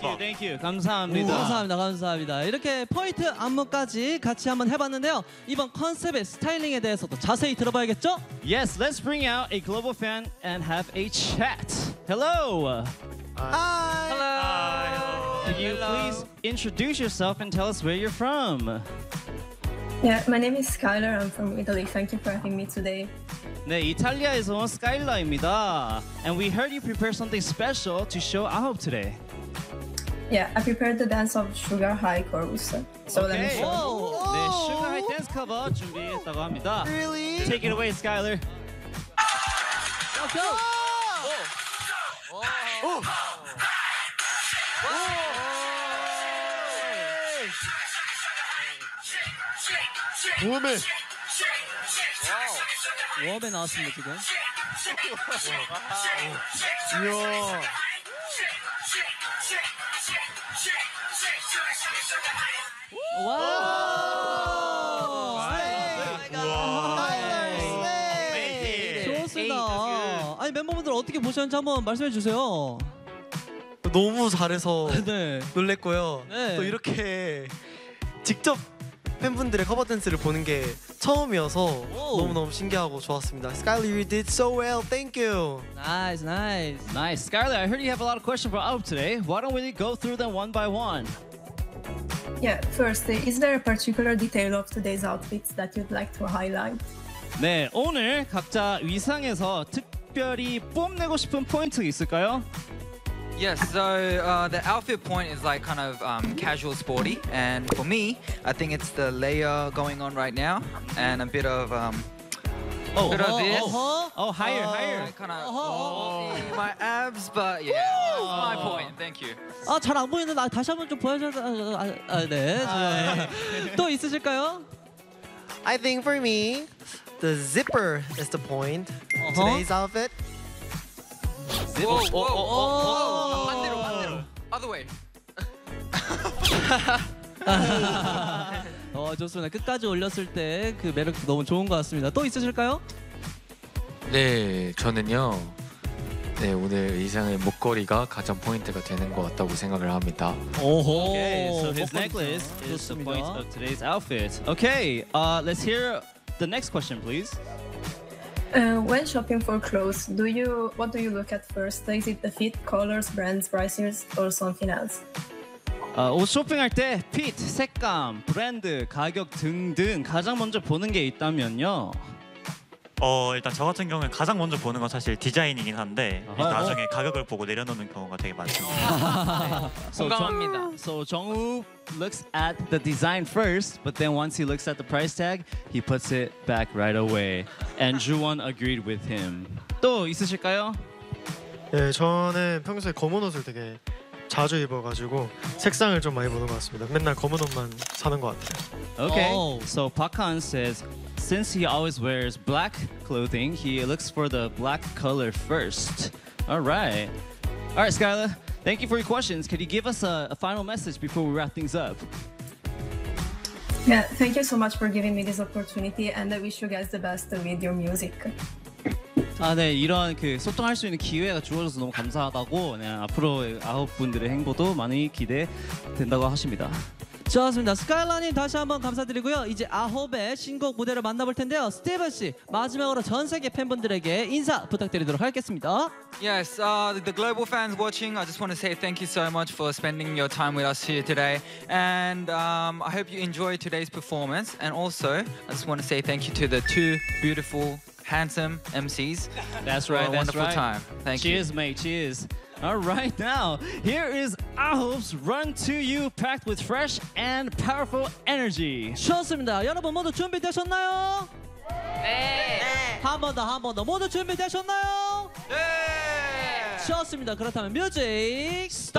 Thank you. 감사합니다. 감사합니다. 감사합니다. 이렇게 포인트 안무까지 같이 한번 해봤는데요. 이번 컨셉의 스타일링에 대해서도 자세히 들어봐야겠죠? Yes, let's bring out a global fan and have a chat. Hello. Can you please introduce yourself and tell us where you're from? Yeah, my name is Skylar. I'm from Italy. Thank you for having me today. 네, 이탈리아에서 온 스카일라입니다. And we heard you prepare something special to show Ahop today. Yeah, I prepared the dance of Sugar High chorus. So let me Okay. show you. 네, Sugar High Dance Cover 준비했다고 합니다. Really? Take it away, Skylar. go! 웜에 웜에 나왔습니다 지금. 이야 좋습니다. 아니 멤버분들 어떻게 보셨는지 한번 말씀해 주세요. 너무 잘해서 네. 놀랬고요. 네. 또 이렇게 직접 팬분들의 커버 댄스를 보는 게 처음이어서 너무너무 신기하고 좋았습니다. Skylar, you did so well. Thank you. Nice, nice. Nice. Skylar, I heard you have a lot of questions for Ahop today. Why don't we go through them one by one? Yeah, first, is there a particular detail of today's outfits that you'd like to highlight? 네, 오늘 각자 위상에서 특별히 뽐내고 싶은 포인트 있을까요? Yes, so the outfit point is like kind of casual sporty, and for me, I think it's the layer going on right now, and a bit of bit of this. Oh, higher. Kind of my abs, but yeah, that's my point. Thank you. 아, 잘 안 보이는데 다시 한번 좀 보여줘야 네. 또 있으실까요? I think for me, the zipper is the point. Today's outfit. Whoa. 반대로. Other way. 좋습니다. 끝까지 올렸을 때 그 매력도 너무 좋은 것 같습니다. 또 있으실까요? 네, 저는요. 네, 오늘 의상의 목걸이가 가장 포인트가 되는 것 같다고 생각을 합니다. Okay, so his necklace is the point of today's outfit. Okay, let's hear the next question, please. When shopping for clothes, what do you look at first? Is it the fit, colors, brands, prices, or something else? 옷 쇼핑할 때 핏, 색감, 브랜드, 가격 등등 가장 먼저 보는 게 있다면요. 일단 저 같은 경우는 가장 먼저 보는 건 사실 디자인이긴 한데 나중에 가격을 보고 내려놓는 경우가 되게 많습니다. 공감합니다. So 정우 looks at the design first, but then once he looks at the price tag, he puts it back right away. And Juwon agreed with him. 또 있으실까요? 네, 저는 평소에 검은 옷을 되게 자주 입어가지고 색상을 좀 많이 보는 것 같습니다. 맨날 검은 옷만 사는 것 같아요. Okay. Oh. So Pakhan says since he always wears black clothing, he looks for the black color first. All right, Skylar. Thank you for your questions. Could you give us a final message before we wrap things up? Yeah, thank you so much for giving me this opportunity, and I wish you guys the best with your music. 네, 이런 그 소통할 수 있는 기회가 주어져서 너무 감사하다고. 네, 앞으로 아홉 분들의 행보도 많이 기대된다고 하십니다. 좋습니다. 스카일라님 다시 한번 감사드리고요. 이제 아홉의 신곡 무대를 만나볼 텐데요. 스티븐 씨 마지막으로 전 세계 팬분들에게 인사 부탁드리도록 하겠습니다. Yes, the global fans watching, I just want to say thank you so much for spending your time with us here today, and I hope you enjoyed today's performance. And also, I just want to say thank you to the two beautiful, handsome MCs. That's for right. a That's wonderful right. time. Thank you. Cheers, mate. Cheers. All right, now here is Ahop's Run to You, packed with fresh and powerful energy. 좋습니다. 여러분 모두 준비되셨나요? 네. 한 번 더 모두 준비되셨나요? 네. 좋습니다. 그렇다면 뮤직